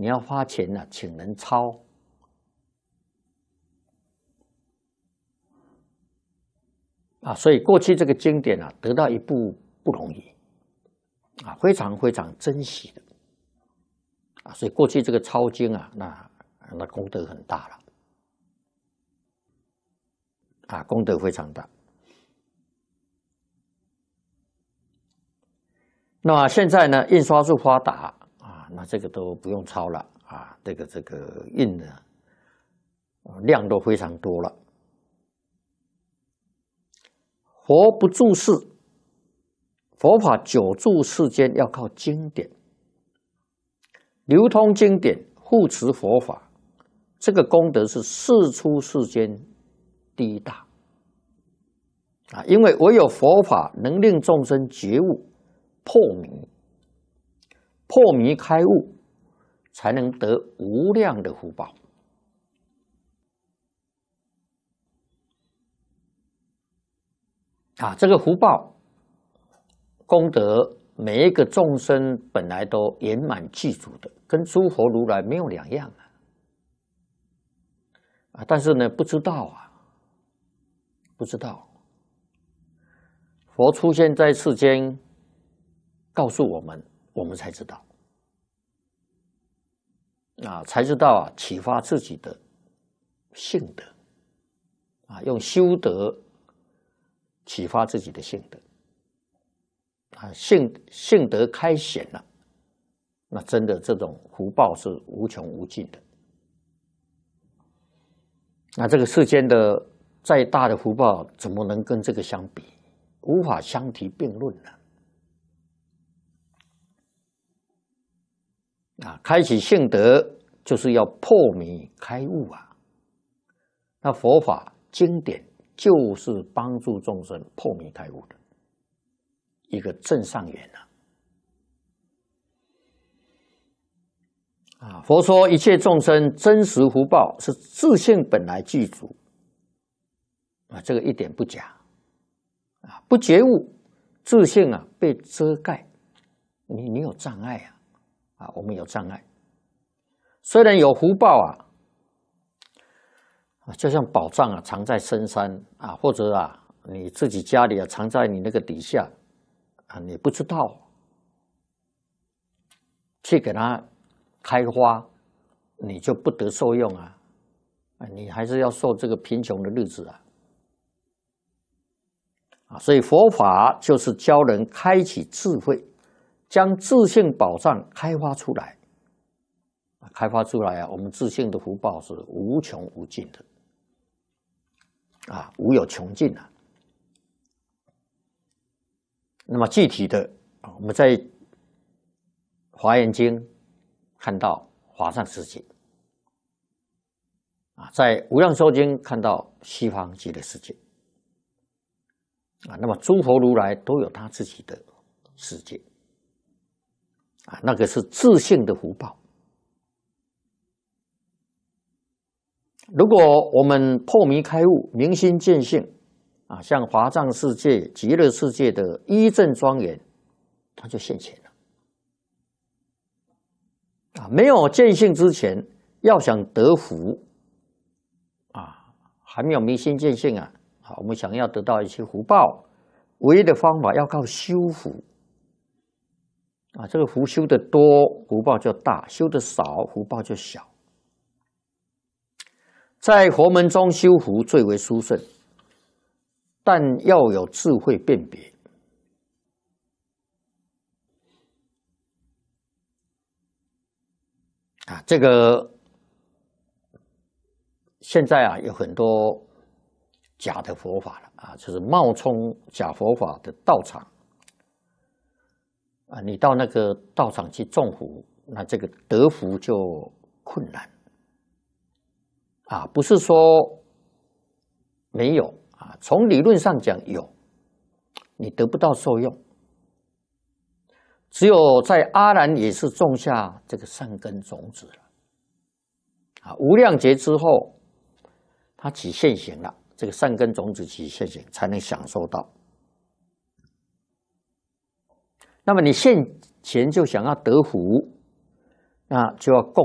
你要花钱呢，请人抄。所以过去这个经典啊，得到一部不容易，非常非常珍惜的，所以过去这个抄经啊，那功德很大了，功德非常大。那么现在呢，印刷术发达那这个都不用抄了这个印的量都非常多了。佛不住世，佛法久住世间要靠经典，流通经典，护持佛法，这个功德是世出世间第一大因为唯有佛法能令众生觉悟破迷，破迷开悟，才能得无量的福报。这个福报功德，每一个众生本来都圆满具足的，跟诸佛如来没有两样但是呢，不知道不知道。佛出现在世间，告诉我们，我们才知道才知道启发自己的性德用修德启发自己的性德性德开显了，那真的这种福报是无穷无尽的。那这个世间的再大的福报，怎么能跟这个相比？无法相提并论开启性德就是要破迷开悟那佛法经典就是帮助众生破迷开悟的一个正上缘佛说一切众生真实福报是自性本来具足这个一点不假不觉悟，自性被遮盖，你有障碍我们有障碍。虽然有福报就像宝藏藏在深山或者你自己家里藏在你那个底下你不知道，去给它开花，你就不得受用你还是要受这个贫穷的日子所以佛法就是教人开启智慧，将自性宝藏开发出来。开发出来我们自性的福报是无穷无尽的无有穷尽那么具体的我们在华严经看到华藏世界在无量寿经看到西方极乐世界那么诸佛如来都有他自己的世界那个是自性的福报。如果我们破迷开悟，明心见性像华藏世界极乐世界的一正庄严，它就现前了没有见性之前，要想得福还没有明心见性我们想要得到一些福报，唯一的方法要靠修福这个福修的多，福报就大；修的少，福报就小。在佛门中修福最为殊胜，但要有智慧辨别。这个现在有很多假的佛法了就是冒充假佛法的道场你到那个道场去种福，那这个得福就困难不是说没有从理论上讲有，你得不到受用。只有在阿难也是种下这个善根种子了无量劫之后，它起现行了，这个善根种子起现行，才能享受到。那么你现前就想要得福，那就要供